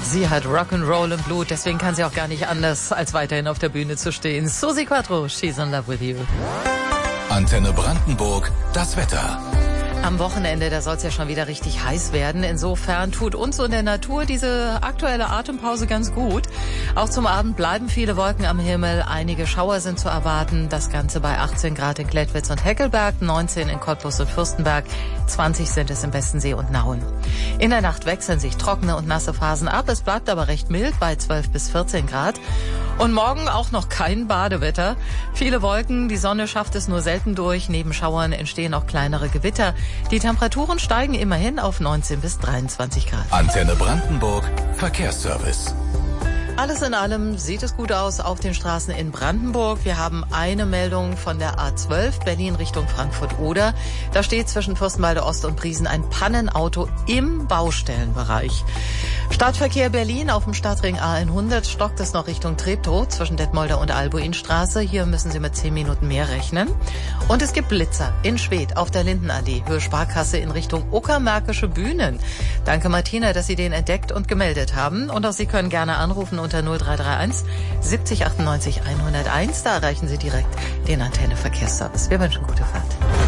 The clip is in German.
Sie hat Rock'n'Roll im Blut, deswegen kann sie auch gar nicht anders, als weiterhin auf der Bühne zu stehen. Susi Quatro, She's in Love with You. Antenne Brandenburg, das Wetter. Am Wochenende, da soll es ja schon wieder richtig heiß werden. Insofern tut uns so in der Natur diese aktuelle Atempause ganz gut. Auch zum Abend bleiben viele Wolken am Himmel. Einige Schauer sind zu erwarten. Das Ganze bei 18 Grad in Klettwitz und Heckelberg, 19 in Cottbus und Fürstenberg, 20 sind es im Westensee und Nauen. In der Nacht wechseln sich trockene und nasse Phasen ab. Es bleibt aber recht mild bei 12 bis 14 Grad. Und morgen auch noch kein Badewetter. Viele Wolken, die Sonne schafft es nur selten durch. Neben Schauern entstehen auch kleinere Gewitter. Die Temperaturen steigen immerhin auf 19 bis 23 Grad. Antenne Brandenburg, Verkehrsservice. Alles in allem sieht es gut aus auf den Straßen in Brandenburg. Wir haben eine Meldung von der A12 Berlin Richtung Frankfurt-Oder. Da steht zwischen Fürstenwalde Ost und Briesen ein Pannenauto im Baustellenbereich. Stadtverkehr Berlin auf dem Stadtring A100 stockt es noch Richtung Treptow zwischen Detmolder und Albuinstraße. Hier müssen Sie mit 10 Minuten mehr rechnen. Und es gibt Blitzer in Schwedt auf der Lindenallee, Höhe Sparkasse in Richtung Uckermärkische Bühnen. Danke Martina, dass Sie den entdeckt und gemeldet haben. Und auch Sie können gerne anrufen unter 0331 70 98 101. Da erreichen Sie direkt den Antenne Verkehrsservice. Wir wünschen gute Fahrt.